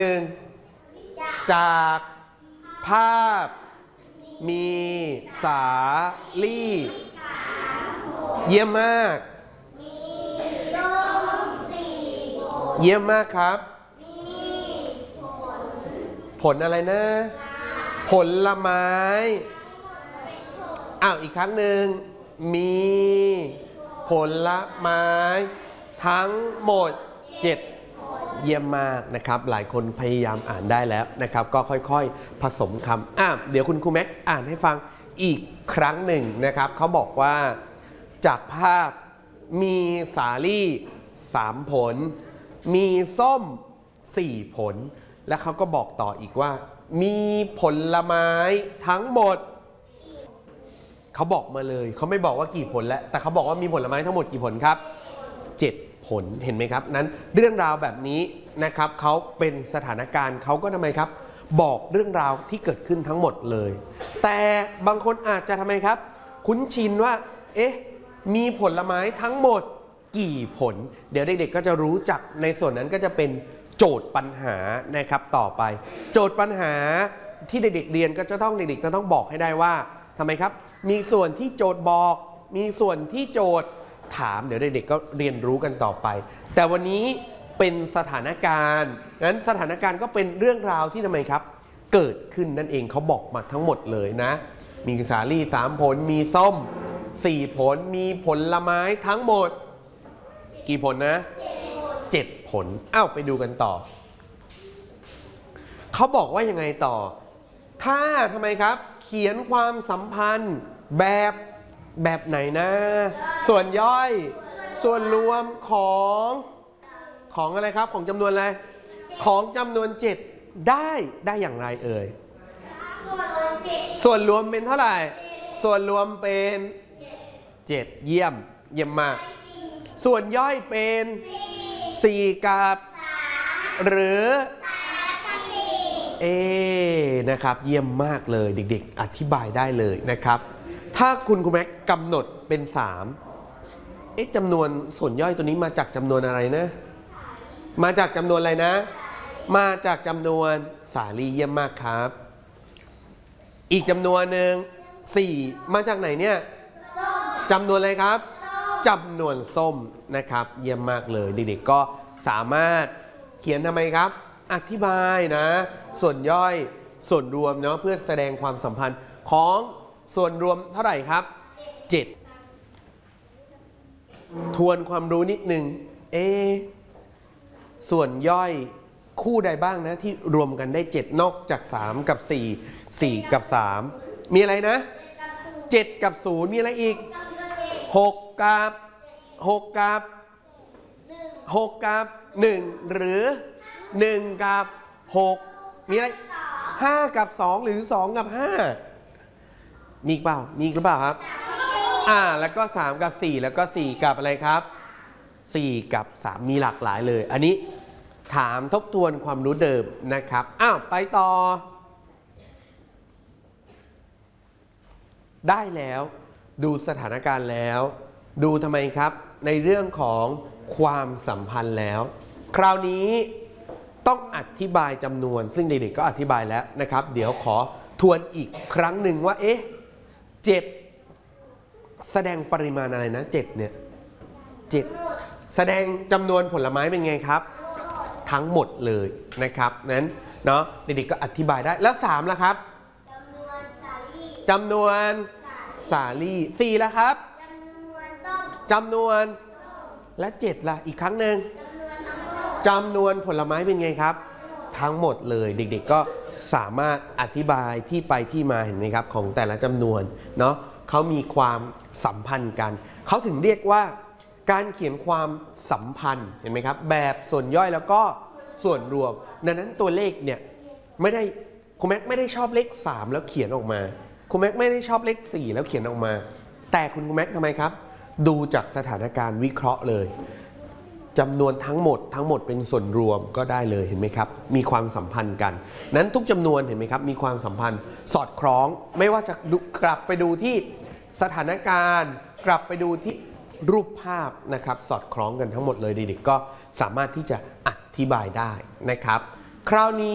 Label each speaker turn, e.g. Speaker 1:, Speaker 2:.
Speaker 1: หนึ่งจากภาพมีสาลี่เยี่ยมมากเยี่ยมมากครับผลอะไรนะผลไม้อีกครั้งหนึ่งมีผลไม้ทั้งหมด7เยี่ยมมากนะครับหลายคนพยายามอ่านได้แล้วนะครับก็ค่อยๆผสมคำเดี๋ยวคุณครูแม็กอ่านให้ฟังอีกครั้งหนึ่งนะครับเขาบอกว่าจากภาพมีสาลี่3ผลมีส้ม4ผลและเขาก็บอกต่ออีกว่ามีผลไม้ทั้งหมดเขาบอกมาเลยเขาไม่บอกว่ากี่ผลแล้วแต่เขาบอกว่ามีผลไม้ทั้งหมดกี่ผลครับ7ผลเห็นไหมครับนั้นเรื่องราวแบบนี้นะครับเขาเป็นสถานการณ์เขาก็ทำไมครับบอกเรื่องราวที่เกิดขึ้นทั้งหมดเลยแต่บางคนอาจจะทำไมครับคุ้นชินว่ามีผลไม้ทั้งหมดกี่ผลเดี๋ยวเด็กๆก็จะรู้จักในส่วนนั้นก็จะเป็นโจทย์ปัญหานะครับต่อไปโจทย์ปัญหาที่เด็กๆเรียนก็จะต้องเด็กๆจะต้องบอกให้ได้ว่าทำไมครับมีส่วนที่โจทย์บอกมีส่วนที่โจทย์ถามเดี๋ยวเด็กๆก็เรียนรู้กันต่อไปแต่วันนี้เป็นสถานการณ์นั้นสถานการณ์ก็เป็นเรื่องราวที่ทำไมครับเกิดขึ้นนั่นเองเขาบอกมาทั้งหมดเลยนะมีสาลี่3ผลมีส้ม4ผลมีผลไม้ทั้งหมดกี่ผลนะ7ผลไปดูกันต่อเขาบอกว่ายังไงต่อถ้าทำไมครับเขียนความสัมพันธ์แบบไหนนะส่วนย่อยส่วนรวมของอะไรครับของจำนวนอะไรของจำนวน7ได้อย่างไรเอ่ยส่วนรวมเป็นเท่าไหร่ส่วนรวมเป็น7เยี่ยมมากส่วนย่อยเป็น4กับหรือนะครับเยี่ยมมากเลยเด็กๆอธิบายได้เลยนะครับถ้าคุณครูแม็กกำหนดเป็น3จำนวนส่วนย่อยตัวนี้มาจากจำนวนอะไรนะมาจากจำนวนอะไรนะมาจากจำนวนสาลี่เยี่ยมมากครับอีกจำนวนหนึ่ง4มาจากไหนเนี่ยจำนวนอะไรครับจำนวนส้มนะครับเยี่ยมมากเลยเด็กๆก็สามารถเขียนทำไมครับอธิบายนะส่วนย่อยส่วนรวมเนาะเพื่อแสดงความสัมพันธ์ของส่วนรวมเท่าไหร่ครับ7ทวนความรู้นิดนึงส่วนย่อยคู่ใดบ้างนะที่รวมกันได้7นอกจาก3กับ4กับ3มีอะไรนะ7กับ0มีอะไรอีก6กับ1หรือ1กับ6มีอะไร5กับ2หรือ2กับ5มีเปล่ามีหรือเปล่าครับแล้วก็3กับ4แล้วก็4กับอะไรครับ4กับ3มีหลากหลายเลยอันนี้ถามทบทวนความรู้เดิมนะครับไปต่อได้แล้วดูสถานการณ์แล้วดูทำไมครับในเรื่องของความสัมพันธ์แล้วคราวนี้ต้องอธิบายจำนวนซึ่งเด็กๆก็อธิบายแล้วนะครับเดี๋ยวขอทวนอีกครั้งหนึ่งว่า7แสดงปริมาณอะไรนะ7เนี่ย7แสดงจำนวนผลไม้เป็นไงครับทั้งหมดเลยนะครับนั้นเนาะเด็กๆก็อธิบายได้แล้ว3ล่ะครับจำนวนสาลี่4ล่ะครับจำนวนและ7ล่ะอีกครั้งหนึ่งจำนวนผลไม้เป็นไงครับทั้งหมดเลยเด็กๆก็สามารถอธิบายที่ไปที่มาเห็นไหมครับของแต่ละจำนวนเนาะเขามีความสัมพันธ์กันเขาถึงเรียกว่าการเขียนความสัมพันธ์เห็นไหมครับแบบส่วนย่อยแล้วก็ส่วนรวมดังนั้นตัวเลขเนี่ยไม่ได้คุณแม็กไม่ได้ชอบเลข3แล้วเขียนออกมาคุณแม็กไม่ได้ชอบเลข4แล้วเขียนออกมาแต่คุณแม็กทำไมครับดูจากสถานการณ์วิเคราะห์เลยจำนวนทั้งหมดเป็นส่วนรวมก็ได้เลยเห็นไหมครับมีความสัมพันธ์กันนั้นทุกจำนวนเห็นไหมครับมีความสัมพันธ์สอดคล้องไม่ว่าจะกลับไปดูที่สถานการณ์กลับไปดูที่รูปภาพนะครับสอดคล้องกันทั้งหมดเลยเด็กๆก็สามารถที่จะอธิบายได้นะครับคราวนี้